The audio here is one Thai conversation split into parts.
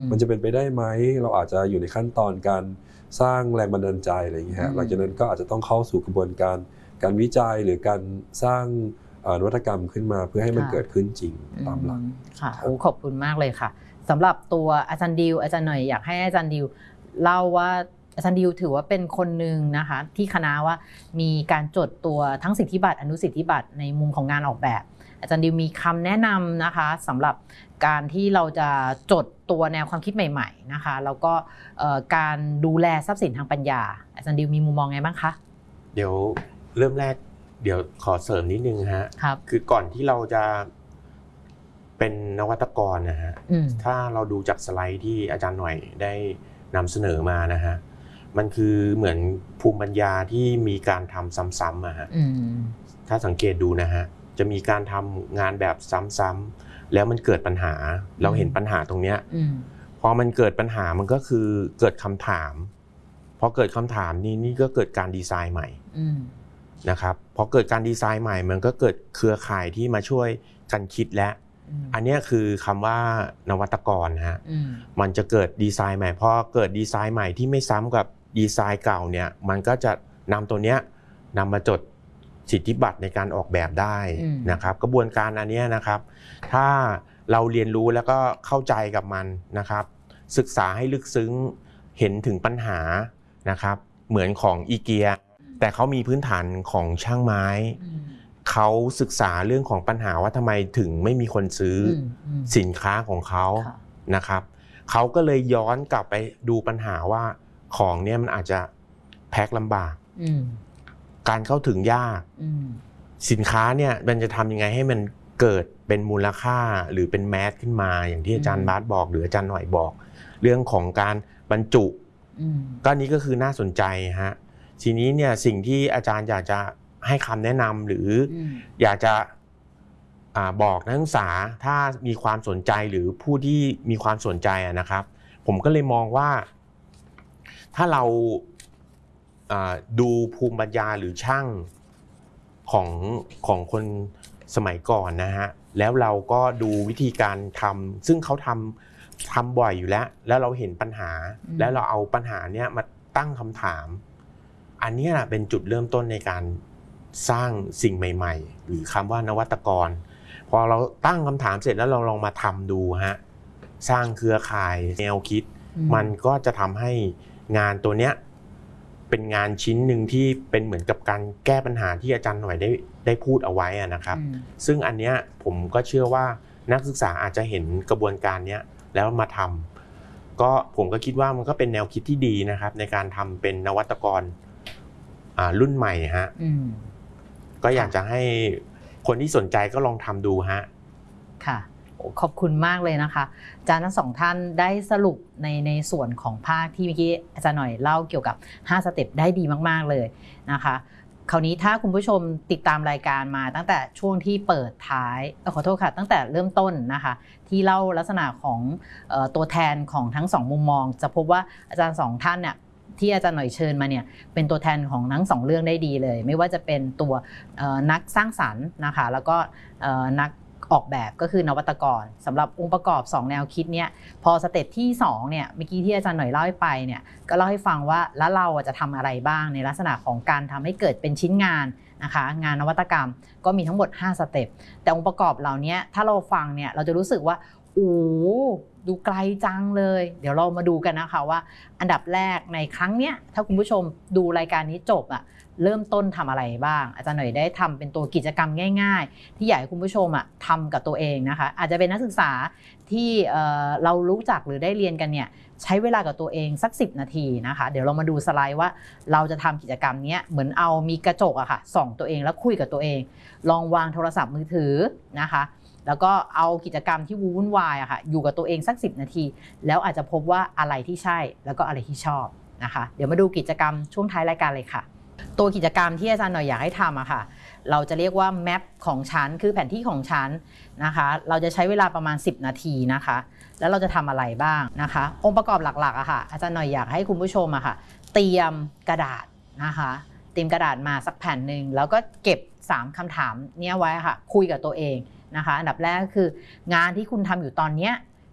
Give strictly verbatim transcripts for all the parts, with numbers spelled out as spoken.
มันจะเป็นไปได้ไหมเราอาจจะอยู่ในขั้นตอนการสร้างแรงบันดาลใจอะไรอย่างเงี้ยฮะหลังจากนั้นก็อาจจะต้องเข้าสู่กระบวนการการวิจัยหรือการสร้างนวัตกรรมขึ้นมาเพื่อให้มันเกิดขึ้นจริงตามหลักค่ะโอ้ขอบคุณมากเลยค่ะสำหรับตัวอาจารย์ดิวอาจารย์หน่อยอยากให้อาจารย์ดิวเล่าว่าอาจารย์ดิวถือว่าเป็นคนหนึ่งนะคะที่คณะว่ามีการจดตัวทั้งสิทธิบัตรอนุสิทธิบัตรในมุมของงานออกแบบอาจารย์ดิวมีคำแนะนำนะคะสำหรับการที่เราจะจดตัวแนวความคิดใหม่ๆนะคะแล้วก็การดูแลทรัพย์สินทางปัญญาอาจารย์ดิวมีมุมมองไงบ้างคะเดี๋ยวเริ่มแรกเดี๋ยวขอเสริมนิดนึงฮะครับคือก่อนที่เราจะเป็นนวัตกรนะฮะถ้าเราดูจากสไลด์ที่อาจารย์หน่อยได้นำเสนอมานะฮะมันคือเหมือนภูมิปัญญาที่มีการทำซ้ำๆอะฮะถ้าสังเกตดูนะฮะจะมีการทำงานแบบซ้ำๆแล้วมันเกิดปัญหาเราเห็นปัญหาตรงเนี้ยพอมันเกิดปัญหามันก็คือเกิดคำถามพอเกิดคำถามนี้นี่ก็เกิดการดีไซน์ใหม่นะครับพอเกิดการดีไซน์ใหม่มันก็เกิดเครือข่ายที่มาช่วยกันคิดและอันนี้คือคำว่านวัตกรฮะมันจะเกิดดีไซน์ใหม่พอเกิดดีไซน์ใหม่ที่ไม่ซ้ำกับดีไซน์เก่าเนี่ยมันก็จะนำตัวเนี้ยนำมาจดสิทธิบัตรในการออกแบบได้นะครับกระบวนการอันนี้นะครับถ้าเราเรียนรู้แล้วก็เข้าใจกับมันนะครับศึกษาให้ลึกซึ้งเห็นถึงปัญหานะครับเหมือนของอีเกียแต่เขามีพื้นฐานของช่างไม้เขาศึกษาเรื่องของปัญหาว่าทำไมถึงไม่มีคนซื้อสินค้าของเขานะครับเขาก็เลยย้อนกลับไปดูปัญหาว่าของเนี่ยมันอาจจะแพ็คลำบากการเข้าถึงยากสินค้าเนี่ยมันจะทำยังไงให้มันเกิดเป็นมูลค่าหรือเป็นแมสขึ้นมาอย่างที่อาจารย์บาสบอกหรืออาจารย์หน่อยบอกเรื่องของการบรรจุก็นี้ก็คือน่าสนใจฮะทีนี้เนี่ยสิ่งที่อาจารย์อยากจะให้คำแนะนำหรืออยากจะบอกนักศึกษาถ้ามีความสนใจหรือผู้ที่มีความสนใจนะครับผมก็เลยมองว่าถ้าเราดูภูมิปัญญาหรือช่างของของคนสมัยก่อนนะฮะแล้วเราก็ดูวิธีการทำซึ่งเขาทำทำบ่อยอยู่แล้วแล้วเราเห็นปัญหาแล้วเราเอาปัญหาเนี้ยมาตั้งคำถามอันนี้เป็นจุดเริ่มต้นในการสร้างสิ่งใหม่ๆหรือคำว่านวัตกรพอเราตั้งคำถามเสร็จแล้วเราลองมาทำดูฮะสร้างเครือข่ายแนวคิดมันก็จะทำให้งานตัวเนี้ยเป็นงานชิ้นหนึ่งที่เป็นเหมือนกับการแก้ปัญหาที่อาจารย์หน่อยได้ได้พูดเอาไว้นะครับซึ่งอันเนี้ยผมก็เชื่อว่านักศึกษาอาจจะเห็นกระบวนการเนี้ยแล้วมาทำก็ผมก็คิดว่ามันก็เป็นแนวคิดที่ดีนะครับในการทำเป็นนวัตกรรุ่นใหม่ฮะก็อยากจะให้คนที่สนใจก็ลองทำดูฮะค่ะขอบคุณมากเลยนะคะอาจารย์ทั้งสองท่านได้สรุปในในส่วนของภาคที่เมื่อกี้อาจารย์หน่อยเล่าเกี่ยวกับห้าสเต็ปได้ดีมากๆเลยนะคะคราวนี้ถ้าคุณผู้ชมติดตามรายการมาตั้งแต่ช่วงที่เปิดท้ายขอโทษค่ะตั้งแต่เริ่มต้นนะคะที่เล่าลักษณะของตัวแทนของทั้งสองมุมมองจะพบว่าอาจารย์สองท่านเนี่ยที่อาจารย์หน่อยเชิญมาเนี่ยเป็นตัวแทนของทั้งสองเรื่องได้ดีเลยไม่ว่าจะเป็นตัวนักสร้างสรรค์นะคะแล้วก็นักออกแบบก็คือนวัตกรสำหรับองค์ประกอบสองแนวคิดเนี่ยพอสเต็ปที่สองเนี่ยเมื่อกี้ที่อาจารย์หน่อยเล่าให้ไปเนี่ยก็เล่าให้ฟังว่าแล้วเราจะทำอะไรบ้างในลักษณะของการทำให้เกิดเป็นชิ้นงานนะคะงานนวัตกรรมก็มีทั้งหมดห้าสเต็ปแต่องค์ประกอบเหล่านี้ถ้าเราฟังเนี่ยเราจะรู้สึกว่าโอ้ดูไกลจังเลยเดี๋ยวเรามาดูกันนะคะว่าอันดับแรกในครั้งเนี้ยถ้าคุณผู้ชมดูรายการนี้จบอะเริ่มต้นทำอะไรบ้างอาจารย์หน่อยได้ทำเป็นตัวกิจกรรมง่ายๆที่อยากให้คุณผู้ชมอะทำกับตัวเองนะคะอาจจะเป็นนักศึกษาที่เอ่อเรารู้จักหรือได้เรียนกันเนี่ยใช้เวลากับตัวเองสักสิบนาทีนะคะเดี๋ยวเรามาดูสไลด์ว่าเราจะทำกิจกรรมนี้เหมือนเอามีกระจกอะค่ะส่องตัวเองแล้วคุยกับตัวเองลองวางโทรศัพท์มือถือนะคะแล้วก็เอากิจกรรมที่วุ่นวายอะค่ะอยู่กับตัวเองสักสิบนาทีแล้วอาจจะพบว่าอะไรที่ใช่แล้วก็อะไรที่ชอบนะคะเดี๋ยวมาดูกิจกรรมช่วงท้ายรายการเลยค่ะตัวกิจกรรมที่อาจารย์หน่อยอยากให้ทำอะค่ะเราจะเรียกว่าแมปของชั้นคือแผนที่ของชั้นนะคะเราจะใช้เวลาประมาณสิบนาทีนะคะแล้วเราจะทำอะไรบ้างนะคะองค์ประกอบหลักๆอะค่ะอาจารย์หน่อยอยากให้คุณผู้ชมอะค่ะเตรียมกระดาษนะคะเตรียมกระดาษมาสักแผ่นหนึ่งแล้วก็เก็บสามคำถามเนี้ยไว้ค่ะคุยกับตัวเองนะคะอันดับแรกก็คืองานที่คุณทำอยู่ตอนนี้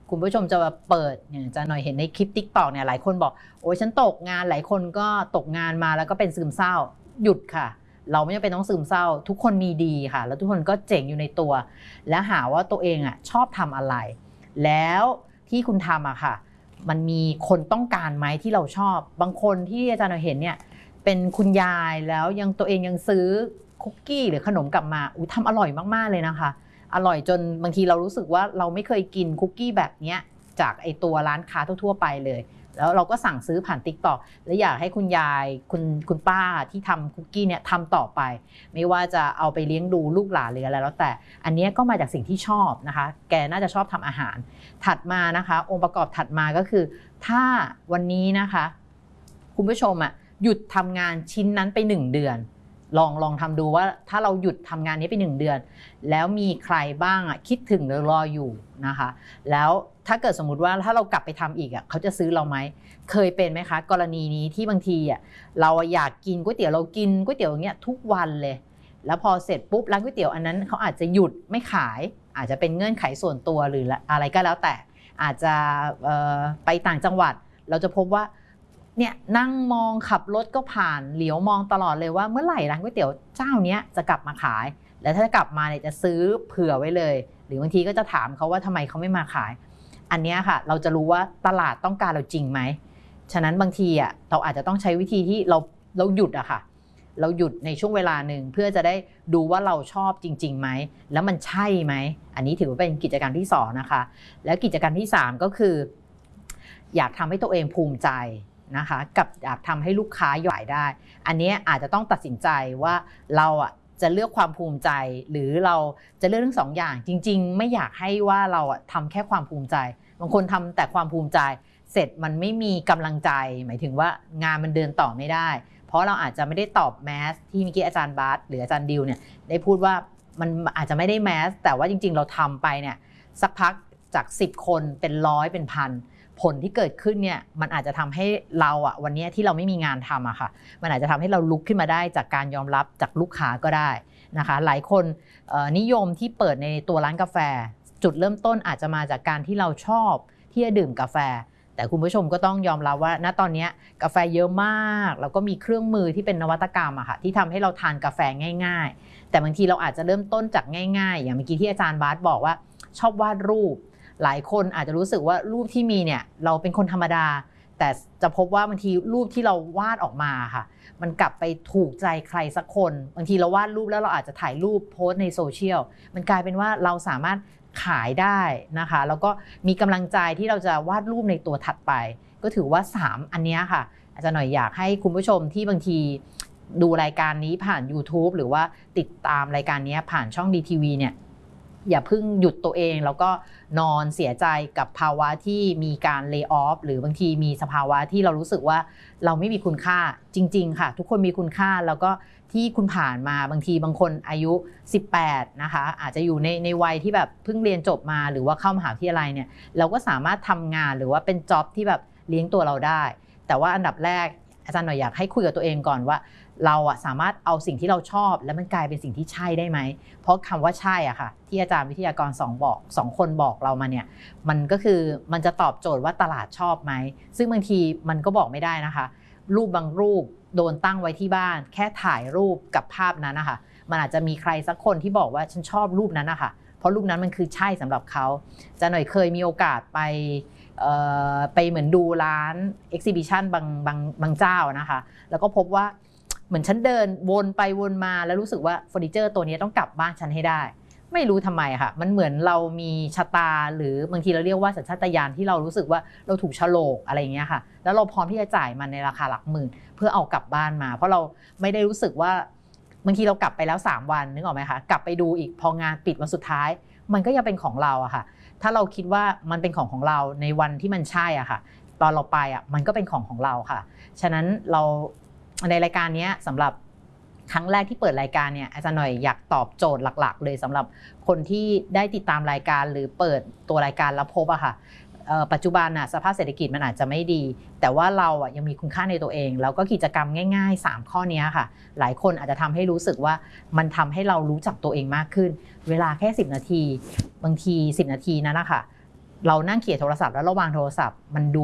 คุณผู้ชมจะเปิดเนี่ยจะหน่อยเห็นในคลิป ติ๊กต็อก เนี่ยหลายคนบอกโอ้ยฉันตกงานหลายคนก็ตกงานมาแล้วก็เป็นซึมเศร้าหยุดค่ะเราไม่จำเป็นต้องซึมเศร้าทุกคนมีดีค่ะแล้วทุกคนก็เจ๋งอยู่ในตัวและหาว่าตัวเองอ่ะชอบทำอะไรแล้วที่คุณทำอะค่ะมันมีคนต้องการไหมที่เราชอบบางคนที่อาจารย์เห็นเนี่ยเป็นคุณยายแล้วยังตัวเองยังซื้อคุกกี้หรือขนมกลับมาอุ้ยทำอร่อยมากๆเลยนะคะอร่อยจนบางทีเรารู้สึกว่าเราไม่เคยกินคุกกี้แบบนี้จากไอตัวร้านค้าทั่วๆไปเลยแล้วเราก็สั่งซื้อผ่าน ติ๊กต็อก และอยากให้คุณยายคุณคุณป้าที่ทำคุกกี้เนี่ยทำต่อไปไม่ว่าจะเอาไปเลี้ยงดูลูกหลานหรืออะไรแล้วแต่อันนี้ก็มาจากสิ่งที่ชอบนะคะแกน่าจะชอบทำอาหารถัดมานะคะองค์ประกอบถัดมาก็คือถ้าวันนี้นะคะคุณผู้ชมอ่ะหยุดทำงานชิ้นนั้นไปหนึ่งเดือนลองลองทำดูว่าถ้าเราหยุดทำงานนี้ไปหนึ่งเดือนแล้วมีใครบ้างอ่ะคิดถึงหรือรออยู่นะคะแล้วถ้าเกิดสมมุติว่าถ้าเรากลับไปทำอีกอ่ะเขาจะซื้อเราไหมเคยเป็นไหมคะกรณีนี้ที่บางทีอ่ะเราอยากกินก๋วยเตี๋ยวเรากินก๋วยเตี๋ยวอย่างเงี้ยทุกวันเลยแล้วพอเสร็จปุ๊บร้านก๋วยเตี๋ยวอันนั้นเขาอาจจะหยุดไม่ขายอาจจะเป็นเงื่อนไขส่วนตัวหรืออะไรก็แล้วแต่อาจจะไปต่างจังหวัดเราจะพบว่าเนี่ยนั่งมองขับรถก็ผ่านเหลียวมองตลอดเลยว่าเมื่อไหร่ร้านก๋วยเตี๋ยวเจ้านี้จะกลับมาขายแล้วถ้ากลับมาเนี่ยจะซื้อเผื่อไว้เลยหรือบางทีก็จะถามเขาว่าทำไมเขาไม่มาขายอันนี้ค่ะเราจะรู้ว่าตลาดต้องการเราจริงไหมฉะนั้นบางทีอ่ะเราอาจจะต้องใช้วิธีที่เราเราหยุดอะค่ะเราหยุดในช่วงเวลาหนึ่งเพื่อจะได้ดูว่าเราชอบจริงๆไหมแล้วมันใช่ไหมอันนี้ถือว่าเป็นกิจกรรมที่สองนะคะแล้วกิจกรรมที่สามก็คืออยากทำให้ตัวเองภูมิใจนะคะกับอยากทำให้ลูกค้าย่อยได้อันนี้อาจจะต้องตัดสินใจว่าเราอ่ะจะเลือกความภูมิใจหรือเราจะเลือกทั้งสองอย่างจริงๆไม่อยากให้ว่าเราอ่ะทำแค่ความภูมิใจบางคนทำแต่ความภูมิใจเสร็จมันไม่มีกำลังใจหมายถึงว่างานมันเดินต่อไม่ได้เพราะเราอาจจะไม่ได้ตอบแมสที่เมื่อกี้อาจารย์บาสหรืออาจารย์ดิวเนี่ยได้พูดว่ามันอาจจะไม่ได้แมสแต่ว่าจริงๆเราทำไปเนี่ยสักพักจากสิบคนเป็นร้อยเป็นพันผลที่เกิดขึ้นเนี่ยมันอาจจะทำให้เราอ่ะวันนี้ที่เราไม่มีงานทำอะค่ะมันอาจจะทำให้เราลุกขึ้นมาได้จากการยอมรับจากลูกค้าก็ได้นะคะหลายคนนิยมที่เปิดในตัวร้านกาแฟจุดเริ่มต้นอาจจะมาจากการที่เราชอบที่จะดื่มกาแฟแต่คุณผู้ชมก็ต้องยอมรับว่าณตอนนี้กาแฟเยอะมากแล้วก็มีเครื่องมือที่เป็นนวัตกรรมอะค่ะที่ทำให้เราทานกาแฟง่ายๆแต่บางทีเราอาจจะเริ่มต้นจากง่ายๆอย่างเมื่อกี้ที่อาจารย์บาสบอกว่าชอบวาดรูปหลายคนอาจจะรู้สึกว่ารูปที่มีเนี่ยเราเป็นคนธรรมดาแต่จะพบว่าบางทีรูปที่เราวาดออกมาค่ะมันกลับไปถูกใจใครสักคนบางทีเราวาดรูปแล้วเราอาจจะถ่ายรูปโพสในโซเชียลมันกลายเป็นว่าเราสามารถขายได้นะคะแล้วก็มีกำลังใจที่เราจะวาดรูปในตัวถัดไปก็ถือว่าสามอันนี้ค่ะอาจารย์หน่อยอยากให้คุณผู้ชมที่บางทีดูรายการนี้ผ่าน ยูทูบ หรือว่าติดตามรายการนี้ผ่านช่อง ดี ที วี เนี่ยอย่าเพิ่งหยุดตัวเองแล้วก็นอนเสียใจกับภาวะที่มีการเลย์ออฟหรือบางทีมีสภาวะที่เรารู้สึกว่าเราไม่มีคุณค่าจริงๆค่ะทุกคนมีคุณค่าแล้วก็ที่คุณผ่านมาบางทีบางคนอายุสิบแปดนะคะอาจจะอยู่ในในวัยที่แบบเพิ่งเรียนจบมาหรือว่าเข้ามหาวิทยาลัยเนี่ยเราก็สามารถทำงานหรือว่าเป็นจ็อบที่แบบเลี้ยงตัวเราได้แต่ว่าอันดับแรกอาจารย์หน่อยอยากให้คุยกับตัวเองก่อนว่าเราอะสามารถเอาสิ่งที่เราชอบแล้วมันกลายเป็นสิ่งที่ใช่ได้ไหมเพราะคำว่าใช่อะค่ะที่อาจารย์วิทยากรสองบอกสองคนบอกเรามาเนี่ยมันก็คือมันจะตอบโจทย์ว่าตลาดชอบไหมซึ่งบางทีมันก็บอกไม่ได้นะคะรูปบางรูปโดนตั้งไว้ที่บ้านแค่ถ่ายรูปกับภาพนั้นนะคะมันอาจจะมีใครสักคนที่บอกว่าฉันชอบรูปนั้นนะคะเพราะรูปนั้นมันคือใช่สำหรับเขาอาจารย์หน่อยเคยมีโอกาสไปไปเหมือนดูร้าน exhibition บางบางบางเจ้านะคะแล้วก็พบว่าเหมือนฉันเดินวนไปวนมาแล้วรู้สึกว่าเฟอร์นิเจอร์ตัวนี้ต้องกลับบ้านฉันให้ได้ไม่รู้ทำไมค่ะมันเหมือนเรามีชะตาหรือบางทีเราเรียกว่าสัญชาตญาณที่เรารู้สึกว่าเราถูกฉลกอะไรอย่างเงี้ยค่ะแล้วเราพร้อมที่จะจ่ายมันในราคาหลักหมื่นเพื่อเอากลับบ้านมาเพราะเราไม่ได้รู้สึกว่าบางทีเรากลับไปแล้วสามวันนึกออกไหมคะกลับไปดูอีกพองานปิดวันสุดท้ายมันก็ยังเป็นของเราอะค่ะถ้าเราคิดว่ามันเป็นของของเราในวันที่มันใช่อะค่ะตอนเราไปอะมันก็เป็นของของเราค่ะฉะนั้นเราในรายการนี้สำหรับครั้งแรกที่เปิดรายการเนี่ยอาจารย์หน่อยอยากตอบโจทย์หลักๆเลยสำหรับคนที่ได้ติดตามรายการหรือเปิดตัวรายการแล้วพบอะค่ะปัจจุบันน่ะสภาพเศรษฐกิจมันอาจจะไม่ดีแต่ว่าเราอ่ะยังมีคุณค่าในตัวเองแล้วก็กิจกรรมง่ายๆสามข้อนี้ค่ะหลายคนอาจจะทำให้รู้สึกว่ามันทำให้เรารู้จักตัวเองมากขึ้นเวลาแค่สิบนาทีบางทีสิบนาทีนั้นนะคะเรานั่งเขียนโทรศัพท์แล้วเราวางโทรศัพท์มันดู